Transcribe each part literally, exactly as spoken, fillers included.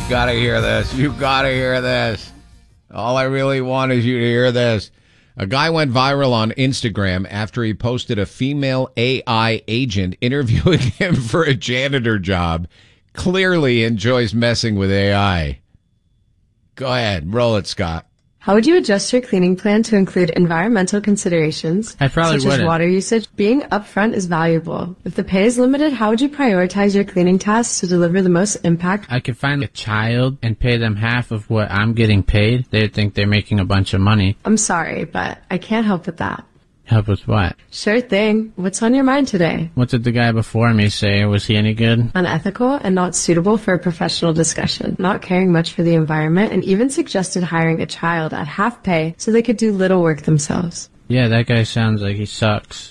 gotta hear this. You gotta hear this. All I really want is you to hear this. A guy went viral on Instagram after he posted a female A I agent interviewing him for a janitor job. Clearly enjoys messing with A I. Go ahead. Roll it, Scott. How would you adjust your cleaning plan to include environmental considerations, I probably such wouldn't. as water usage? Being upfront is valuable. If the pay is limited, how would you prioritize your cleaning tasks to deliver the most impact? I could find a child and pay them half of what I'm getting paid. They'd think they're making a bunch of money. I'm sorry, but I can't help with that. Help with what? Sure thing. What's on your mind today? What did the guy before me say? Was he any good? Unethical and not suitable for a professional discussion, not caring much for the environment, and even suggested hiring a child at half pay so they could do little work themselves. Yeah, that guy sounds like he sucks.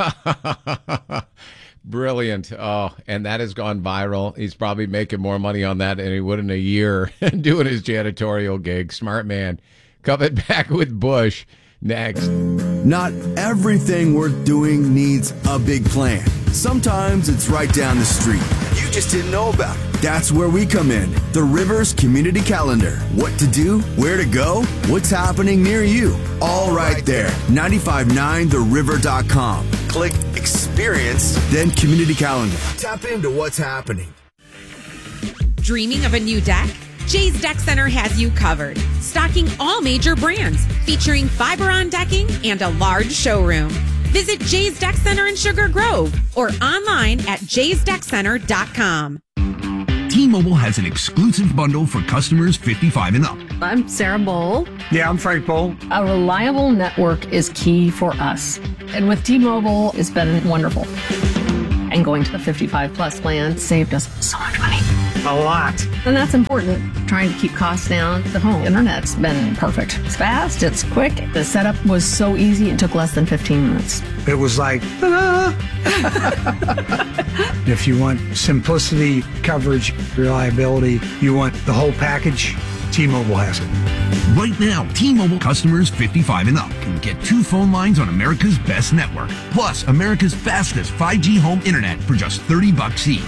Brilliant. Oh, and that has gone viral. He's probably making more money on that than he would in a year doing his janitorial gig. Smart man. Coming back with Bush next. Not everything worth doing needs a big plan. Sometimes it's right down the street. You just didn't know about it. That's where we come in. The Rivers Community Calendar. What to do, where to go, what's happening near you. All right there. nine five nine the river dot com. Click Experience, then Community Calendar. Tap into what's happening. Dreaming of a new deck? Jay's Deck Center has you covered. Stocking all major brands, featuring fiber-on decking and a large showroom. Visit Jay's Deck Center in Sugar Grove or online at jays deck center dot com. T-Mobile has an exclusive bundle for customers fifty-five and up. I'm Sarah Bowl. Yeah, I'm Frank Bowl. A reliable network is key for us. And with T-Mobile, it's been wonderful. And going to the fifty-five plus plan saved us so much money. A lot. And that's important. Trying to keep costs down. The home internet's been perfect. It's fast, it's quick. The setup was so easy, it took less than fifteen minutes. It was like, ah. If you want simplicity, coverage, reliability, you want the whole package, T-Mobile has it. Right now, T-Mobile customers fifty-five and up can get two phone lines on America's best network, plus America's fastest five G home internet for just thirty bucks each.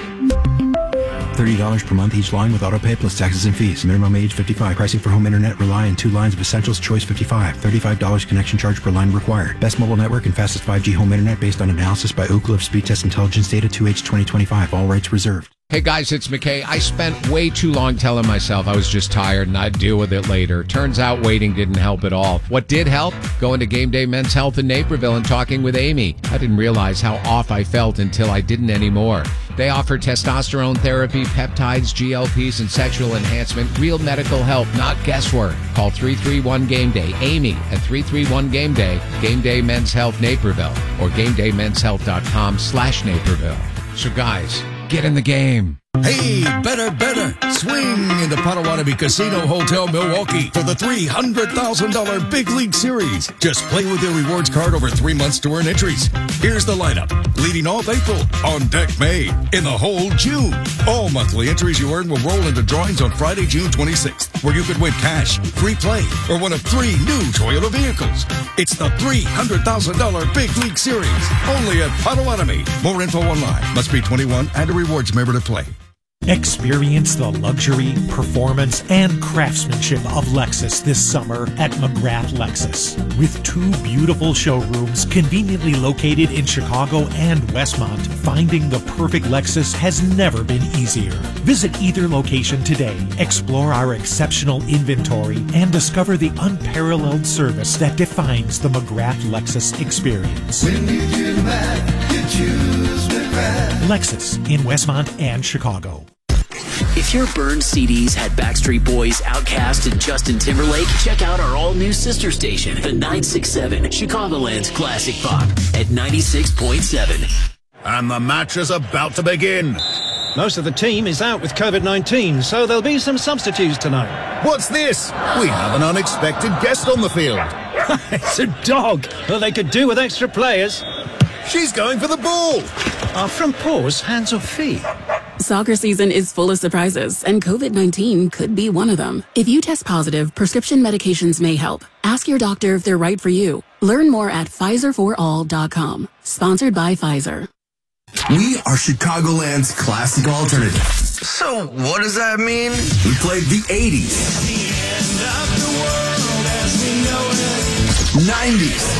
thirty dollars per month each line with autopay plus taxes and fees. Minimum age fifty-five. Pricing for home internet rely on two lines of Essentials Choice fifty-five. thirty-five dollars connection charge per line required. Best mobile network and fastest five G home internet based on analysis by Ookla of Speed Test Intelligence Data two H twenty twenty-five. All rights reserved. Hey guys, it's McKay. I spent way too long telling myself I was just tired and I'd deal with it later. Turns out waiting didn't help at all. What did help? Going to Game Day Men's Health in Naperville and talking with Amy. I didn't realize how off I felt until I didn't anymore. They offer testosterone therapy, peptides, G L Ps, and sexual enhancement. Real medical help, not guesswork. Call three three one game day. Amy at three three one game day. Game Day Men's Health Naperville or game day men's health dot com slash Naperville. So guys, get in the game. Hey, better, better. Swing into Potawatomi Casino Hotel Milwaukee for the three hundred thousand dollars Big League Series. Just play with your rewards card over three months to earn entries. Here's the lineup. Leading off April, on deck May, in the hole June. All monthly entries you earn will roll into drawings on Friday, June twenty-sixth, where you could win cash, free play, or one of three new Toyota vehicles. It's the three hundred thousand dollars Big League Series, only at Potawatomi. More info online. Must be twenty-one and a rewards member to play. Experience the luxury, performance, and craftsmanship of Lexus this summer at McGrath Lexus. With two beautiful showrooms conveniently located in Chicago and Westmont, finding the perfect Lexus has never been easier. Visit either location today, explore our exceptional inventory, and discover the unparalleled service that defines the McGrath Lexus experience. When you do the math, you choose McGrath. Lexus in Westmont and Chicago. If your burned C Ds had Backstreet Boys, Outkast, and Justin Timberlake, check out our all-new sister station, the nine six seven, Chicagoland's Classic Pop at ninety-six point seven. And the match is about to begin. Most of the team is out with COVID nineteen, so there'll be some substitutes tonight. What's this? We have an unexpected guest on the field. It's a dog. Well, they could do with extra players. She's going for the ball. Are front paws hands or feet? Soccer season is full of surprises, and COVID nineteen could be one of them. If you test positive, prescription medications may help. Ask your doctor if they're right for you. Learn more at Pfizer for all dot com. Sponsored by Pfizer. We are Chicagoland's classic alternative. So, what does that mean? We played the eighties, The end of the world as we know it. nineties,